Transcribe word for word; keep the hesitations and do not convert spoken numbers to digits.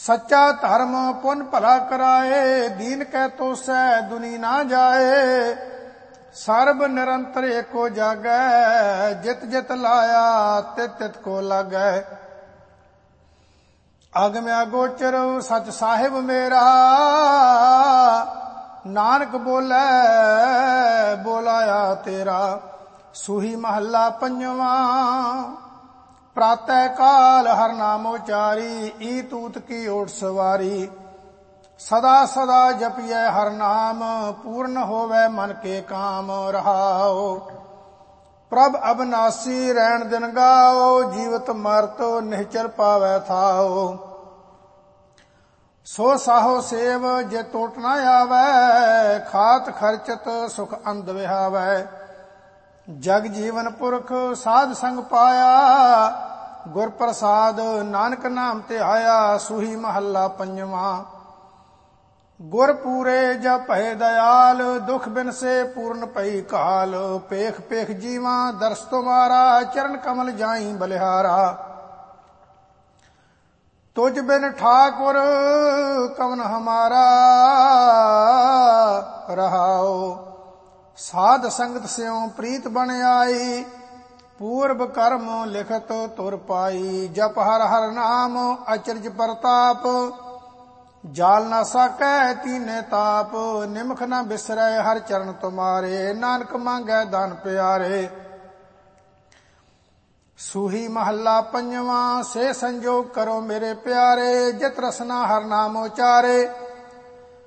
सच्चा धर्म पुन भला कराए, दीन कै तो सै दुनी ना जाए। सर्ब निरंतर एको जागै, जित जित लाया तित तित को लागै। अगम्या गोचर सच साहिब मेरा, नानक बोले बोलाया तेरा। सूही महला पंजवा, प्रातः काल हर नाम उचारी, ई तूत की ओट सवारी। सदा सदा जपिए हर नाम, पूर्ण होवे मन के काम रहाओ। प्रभ अबनासी रैन दिन गाओ, जीवत मरत निश्चल पावै थाओ। सो साहो सेव जे टोट न आवै, खात खर्चत सुख अंध विहावै। जग जीवन पुरख साध संग पाया, गुर प्रसाद नानक नाम ते आया। सूही महला पंजवा, गुर पूरे जब भय दयाल, दुख बिन से पूर्ण पई काल। पेख पेख जीवा दर्श तुम्हारा, चरण कमल जाई बलिहारा। तुझ बिन ठाकुर कवन हमारा, रहाओ। साध संगत स्यों प्रीत बन आई, पूर्व कर्म लिखत तुर पाई। जप हर हर नाम अचरज प्रताप, जाल न साकै तीने ताप। निमख न बिसरै हर चरण तुम्हारे, नानक मांगै दान प्यारे। सूही महला पंजवा, से संजोग करो मेरे प्यारे। जित रसना हर नाम उचारे,